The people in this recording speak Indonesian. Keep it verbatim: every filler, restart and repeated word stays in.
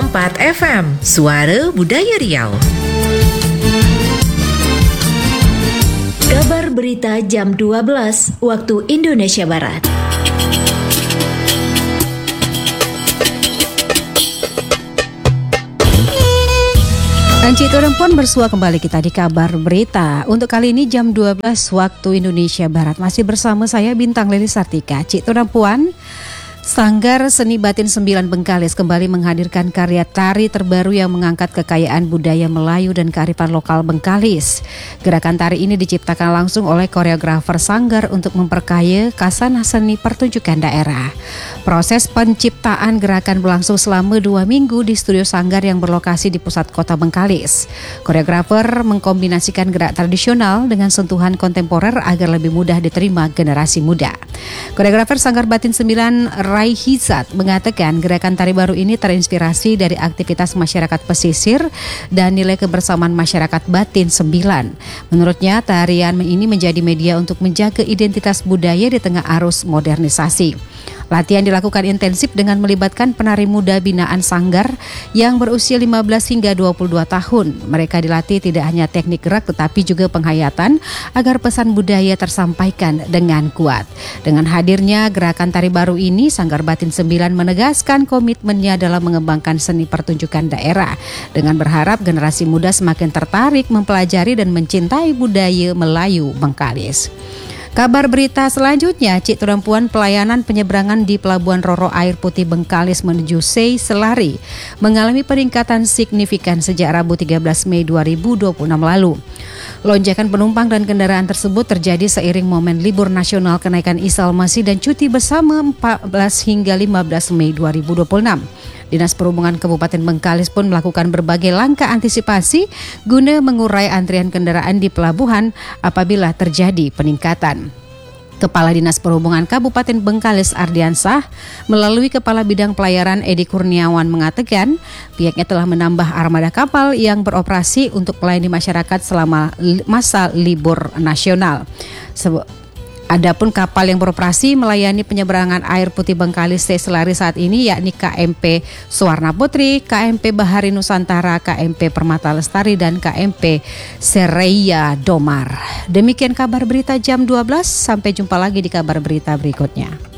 empat F M, Suara Budaya Riau. Kabar berita jam dua belas waktu Indonesia Barat. Anci Turempon bersua kembali kita di kabar berita. Untuk kali ini jam dua belas waktu Indonesia Barat. Masih bersama saya Bintang Leli Sartika. Cik Turempuan, Sanggar Seni Batin Sembilan Bengkalis kembali menghadirkan karya tari terbaru yang mengangkat kekayaan budaya Melayu dan kearifan lokal Bengkalis. Gerakan tari ini diciptakan langsung oleh koreografer Sanggar untuk memperkaya kasanah seni pertunjukan daerah. Proses penciptaan gerakan berlangsung selama dua minggu di studio Sanggar yang berlokasi di pusat kota Bengkalis. Koreografer mengkombinasikan gerak tradisional dengan sentuhan kontemporer agar lebih mudah diterima generasi muda. Koreografer Sanggar Batin Sembilan Rai Hizat mengatakan gerakan tari baru ini terinspirasi dari aktivitas masyarakat pesisir dan nilai kebersamaan masyarakat Batin Sembilan. Menurutnya, tarian ini menjadi media untuk menjaga identitas budaya di tengah arus modernisasi. Latihan dilakukan intensif dengan melibatkan penari muda binaan Sanggar yang berusia lima belas hingga dua puluh dua tahun. Mereka dilatih tidak hanya teknik gerak tetapi juga penghayatan agar pesan budaya tersampaikan dengan kuat. Dengan hadirnya gerakan tari baru ini, Sanggar Batin Sembilan menegaskan komitmennya dalam mengembangkan seni pertunjukan daerah dengan berharap generasi muda semakin tertarik mempelajari dan mencintai budaya Melayu Bengkalis. Kabar berita selanjutnya, Cik Turempuan, pelayanan penyeberangan di Pelabuhan Roro Air Putih Bengkalis menuju Sei Selari mengalami peningkatan signifikan sejak Rabu tiga belas Mei dua ribu dua puluh enam lalu. Lonjakan penumpang dan kendaraan tersebut terjadi seiring momen libur nasional kenaikan Isa al-Masih dan cuti bersama empat belas hingga lima belas Mei dua ribu dua puluh enam. Dinas Perhubungan Kabupaten Bengkalis pun melakukan berbagai langkah antisipasi guna mengurai antrian kendaraan di pelabuhan apabila terjadi peningkatan. Kepala Dinas Perhubungan Kabupaten Bengkalis Ardiansah melalui Kepala Bidang Pelayaran Edi Kurniawan mengatakan pihaknya telah menambah armada kapal yang beroperasi untuk melayani masyarakat selama masa libur nasional. Sebe- Adapun kapal yang beroperasi melayani penyeberangan air putih Bengkalis Sei Selari saat ini yakni K M P Suwarna Putri, K M P Bahari Nusantara, K M P Permata Lestari dan K M P Sereia Domar. Demikian kabar berita jam dua belas, sampai jumpa lagi di kabar berita berikutnya.